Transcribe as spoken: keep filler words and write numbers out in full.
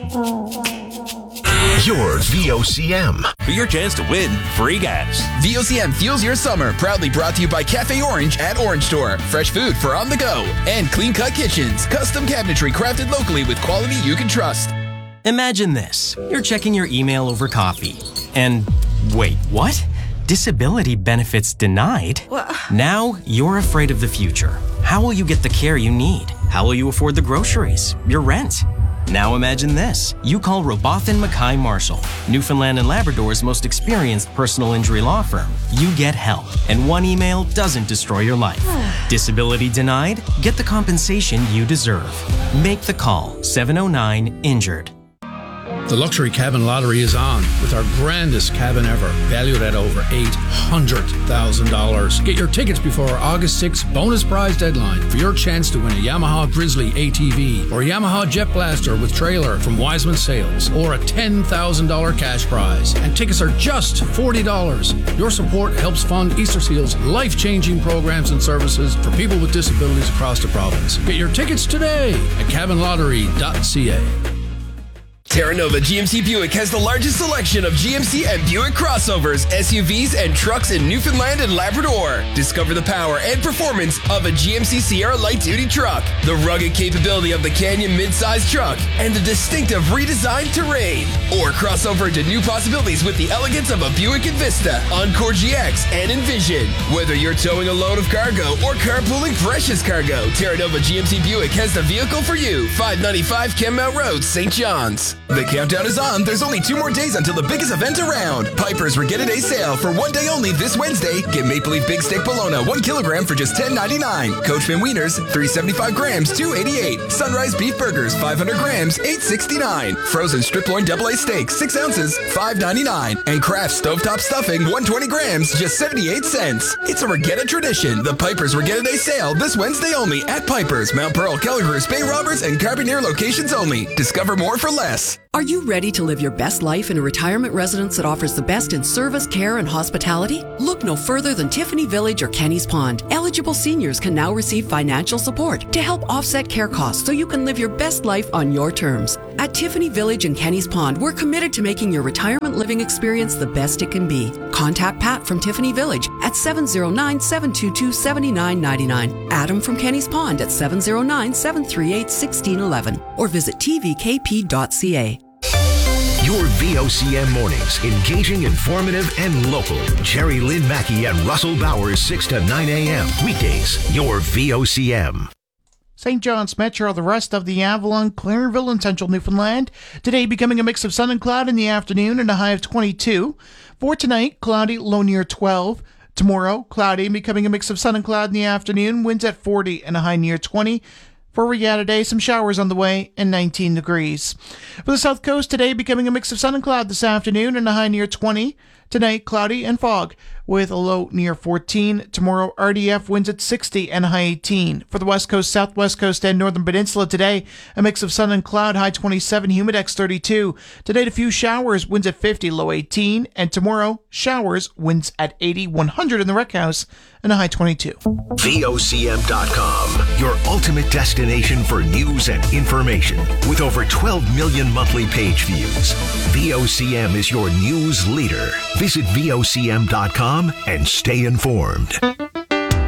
Your V O C M. For your chance to win free gas. V O C M fuels your summer. Proudly brought to you by Cafe Orange at Orange Store. Fresh food for on the go. And Clean Cut Kitchens. Custom cabinetry crafted locally with quality you can trust. Imagine this. You're checking your email over coffee. And wait, what? Disability benefits denied? What? Now you're afraid of the future. How will you get the care you need? How will you afford the groceries? Your rent? Now imagine this. You call Robotham Mackay Marshall, Newfoundland and Labrador's most experienced personal injury law firm. You get help, and one email doesn't destroy your life. Disability denied? Get the compensation you deserve. Make the call, seven oh nine injured. The Luxury Cabin Lottery is on with our grandest cabin ever, valued at over eight hundred thousand dollars. Get your tickets before our August sixth bonus prize deadline for your chance to win a Yamaha Grizzly A T V or a Yamaha Jet Blaster with trailer from Wiseman Sales or a ten thousand dollars cash prize. And tickets are just forty dollars. Your support helps fund Easter Seal's life-changing programs and services for people with disabilities across the province. Get your tickets today at cabin lottery dot c a. Terra Nova G M C Buick has the largest selection of G M C and Buick crossovers, S U Vs, and trucks in Newfoundland and Labrador. Discover the power and performance of a G M C Sierra light-duty truck, the rugged capability of the Canyon mid-size truck, and the distinctive redesigned terrain. Or cross over into new possibilities with the elegance of a Buick Envista, Encore G X, and Envision. Whether you're towing a load of cargo or carpooling precious cargo, Terra Nova G M C Buick has the vehicle for you. five ninety-five Kenmount Road, Saint John's. The countdown is on. There's only two more days until the biggest event around. Piper's Regatta Day sale for one day only this Wednesday. Get Maple Leaf Big Steak Bologna, one kilogram for just ten ninety-nine. Coachman Wieners, three seventy-five grams, two eighty-eight. Sunrise Beef Burgers, five hundred grams, eight sixty-nine. Frozen Strip Loin Double A Steak, six ounces, five ninety-nine. And Kraft Stovetop Stuffing, one twenty grams, just seventy-eight cents. It's a Regatta tradition. The Piper's Regatta Day sale this Wednesday only at Piper's, Mount Pearl, Kelligrews, Bay Roberts, and Carbonear locations only. Discover more for less. Are you ready to live your best life in a retirement residence that offers the best in service, care, and hospitality? Look no further than Tiffany Village or Kenny's Pond. Eligible seniors can now receive financial support to help offset care costs so you can live your best life on your terms. At Tiffany Village and Kenny's Pond, we're committed to making your retirement living experience the best it can be. Contact Pat from Tiffany Village at seven oh nine, seven two two, seven nine nine nine, Adam from Kenny's Pond at seven oh nine, seven three eight, one six one one, or visit t v k p dot c a. Your V O C M mornings, engaging, informative, and local. Jerry Lynn Mackey and Russell Bowers, six to nine a.m. Weekdays, your V O C M. Saint John's Metro, the rest of the Avalon, Clarenville, and central Newfoundland. Today becoming a mix of sun and cloud in the afternoon and a high of twenty-two. For tonight, cloudy, low near twelve. Tomorrow, cloudy, becoming a mix of sun and cloud in the afternoon, winds at forty and a high near twenty. For Regatta Day, some showers on the way and nineteen degrees. For the South Coast, today becoming a mix of sun and cloud this afternoon and a high near twenty. Tonight, cloudy and fog with a low near fourteen. Tomorrow, R D F winds at sixty and a high eighteen. For the West Coast, Southwest Coast, and Northern Peninsula today, a mix of sun and cloud, high twenty-seven, humidex thirty-two. Today, a few showers, winds at fifty, low eighteen. And tomorrow, showers, winds at eighty, one hundred in the Rec House, and a high twenty-two. V O C M dot com, your ultimate destination for news and information. With over twelve million monthly page views, V O C M is your news leader. Visit V O C M dot com and stay informed.